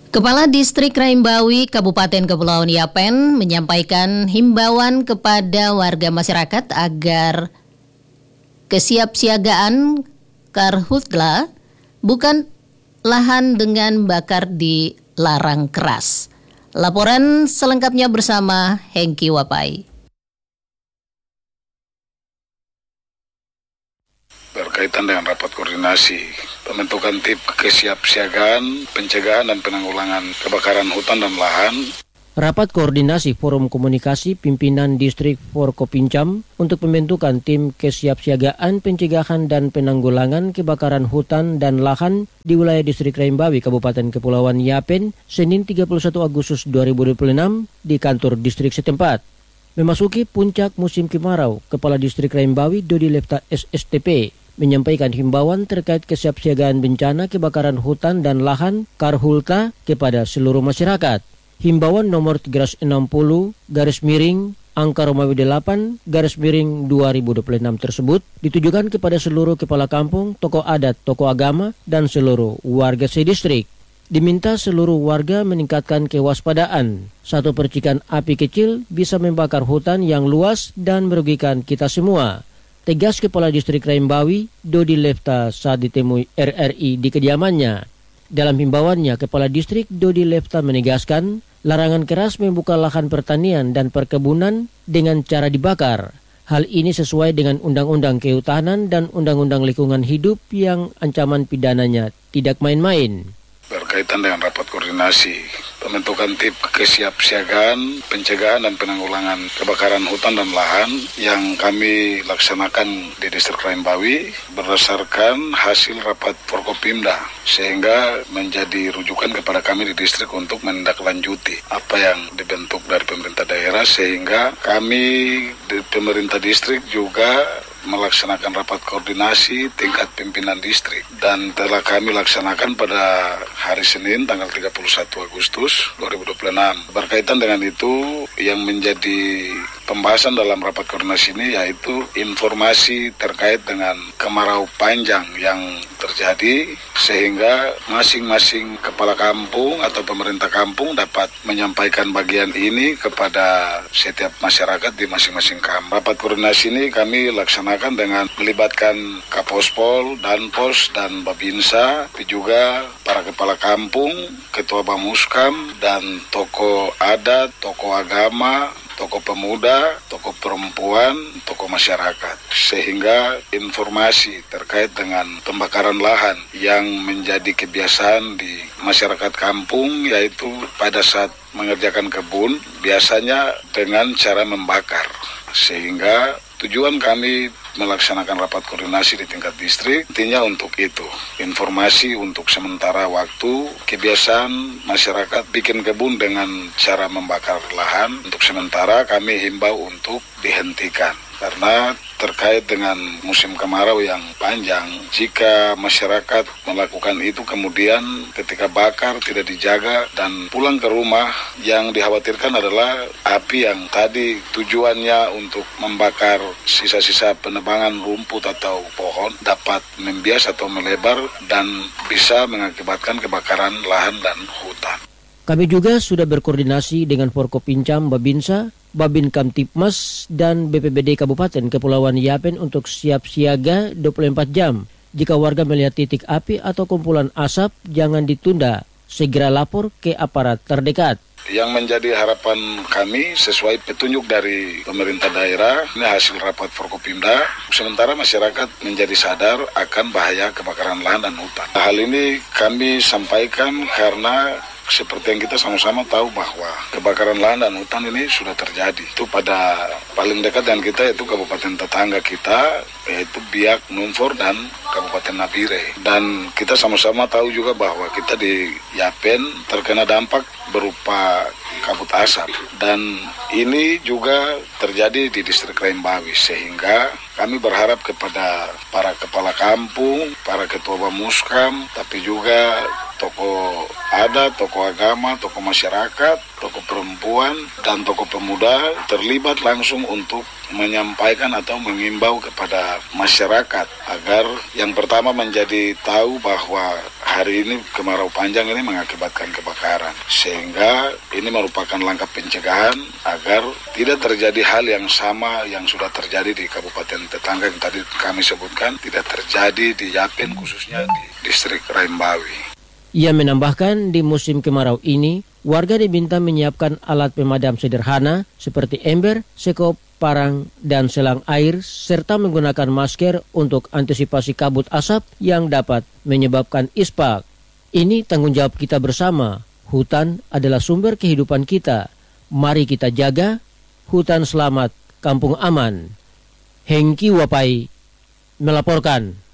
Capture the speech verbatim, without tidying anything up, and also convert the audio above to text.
Kepala Distrik Raimbawi Kabupaten Kepulauan Yapen menyampaikan himbauan kepada warga masyarakat agar kesiapsiagaan karhutla bukan lahan dengan bakar dilarang keras. Laporan selengkapnya bersama Hengki Wapai. Berkaitan dengan rapat koordinasi pembentukan tim kesiapsiagaan, pencegahan dan penanggulangan kebakaran hutan dan lahan. Rapat koordinasi Forum Komunikasi Pimpinan Distrik Forkopincam untuk pembentukan tim kesiapsiagaan, pencegahan dan penanggulangan kebakaran hutan dan lahan di wilayah Distrik Raimbawi Kabupaten Kepulauan Yapen Senin tiga puluh satu Agustus dua ribu dua puluh enam di kantor distrik setempat. Memasuki puncak musim kemarau, Kepala Distrik Raimbawi Dodi Lepta S S T P menyampaikan himbauan terkait kesiapsiagaan bencana kebakaran hutan dan lahan Karhutla kepada seluruh masyarakat. Himbauan nomor tiga ratus enam puluh garis miring angka Romawi delapan garis miring dua ribu dua puluh enam tersebut ditujukan kepada seluruh kepala kampung, tokoh adat, tokoh agama, dan seluruh warga sedistrik. Diminta seluruh warga meningkatkan kewaspadaan. Satu percikan api kecil bisa membakar hutan yang luas dan merugikan kita semua. Tegas Kepala Distrik Raimbawi Dodi Lepta saat ditemui R R I di kediamannya. Dalam himbauannya, Kepala Distrik Dodi Lepta menegaskan larangan keras membuka lahan pertanian dan perkebunan dengan cara dibakar. Hal ini sesuai dengan Undang-Undang Kehutanan dan Undang-Undang Lingkungan Hidup yang ancaman pidananya tidak main-main. Berkaitan dengan rapat koordinasi pembentukan tim kesiapsiagaan, pencegahan dan penanggulangan kebakaran hutan dan lahan yang kami laksanakan di Distrik Raimbawi berdasarkan hasil rapat Forkopimda, sehingga menjadi rujukan kepada kami di distrik untuk menindaklanjuti apa yang dibentuk dari pemerintah daerah, sehingga kami di pemerintah distrik juga melaksanakan rapat koordinasi tingkat pimpinan distrik dan telah kami laksanakan pada hari Senin tanggal tiga puluh satu Agustus dua ribu dua puluh enam. Berkaitan dengan itu, yang menjadi pembahasan dalam rapat koordinasi ini yaitu informasi terkait dengan kemarau panjang yang terjadi, sehingga masing-masing kepala kampung atau pemerintah kampung dapat menyampaikan bagian ini kepada setiap masyarakat di masing-masing kampung. Rapat koordinasi ini kami laksanakan dengan melibatkan Kapospol, Danpos, dan Babinsa, tapi juga para kepala kampung, ketua Bamuskam, dan tokoh adat, tokoh agama, tokoh pemuda, tokoh perempuan, tokoh masyarakat, sehingga informasi terkait dengan pembakaran lahan yang menjadi kebiasaan di masyarakat kampung, yaitu pada saat mengerjakan kebun biasanya dengan cara membakar, sehingga tujuan kami melaksanakan rapat koordinasi di tingkat distrik intinya untuk itu, informasi untuk sementara waktu kebiasaan masyarakat bikin kebun dengan cara membakar lahan, untuk sementara kami himbau untuk dihentikan karena terkait dengan musim kemarau yang panjang. Jika masyarakat melakukan itu kemudian ketika bakar tidak dijaga dan pulang ke rumah, yang dikhawatirkan adalah api yang tadi tujuannya untuk membakar sisa-sisa penebangan rumput atau pohon dapat membias atau melebar dan bisa mengakibatkan kebakaran lahan dan hutan. Kami juga sudah berkoordinasi dengan Forkopincam, Babinsa, Babin Kamtipmas, dan B P B D Kabupaten Kepulauan Yapen untuk siap siaga dua puluh empat jam. Jika warga melihat titik api atau kumpulan asap, jangan ditunda. Segera lapor ke aparat terdekat. Yang menjadi harapan kami sesuai petunjuk dari pemerintah daerah, ini hasil rapat Forkopimda, sementara masyarakat menjadi sadar akan bahaya kebakaran lahan dan hutan. Hal ini kami sampaikan karena seperti yang kita sama-sama tahu bahwa kebakaran lahan dan hutan ini sudah terjadi. Itu pada paling dekat dengan kita yaitu kabupaten tetangga kita, yaitu Biak, Numfor, dan Kabupaten Nabire. Dan kita sama-sama tahu juga bahwa kita di Yapen terkena dampak berupa kabut asap. Dan ini juga terjadi di Distrik Raimbawi, sehingga kami berharap kepada para kepala kampung, para ketua Bamuskam, tapi juga tokoh adat, tokoh agama, tokoh masyarakat, tokoh perempuan, dan tokoh pemuda terlibat langsung untuk menyampaikan atau mengimbau kepada masyarakat agar yang pertama menjadi tahu bahwa hari ini kemarau panjang ini mengakibatkan kebakaran. Sehingga ini merupakan langkah pencegahan agar tidak terjadi hal yang sama yang sudah terjadi di kabupaten tetangga yang tadi kami sebutkan, tidak terjadi di Yapen khususnya di distrik Raimbawi. Ia menambahkan di musim kemarau ini, warga diminta menyiapkan alat pemadam sederhana seperti ember, sekop, parang, dan selang air, serta menggunakan masker untuk antisipasi kabut asap yang dapat menyebabkan ispak. Ini tanggung jawab kita bersama. Hutan adalah sumber kehidupan kita. Mari kita jaga, hutan selamat, kampung aman. Hengki Wapai melaporkan.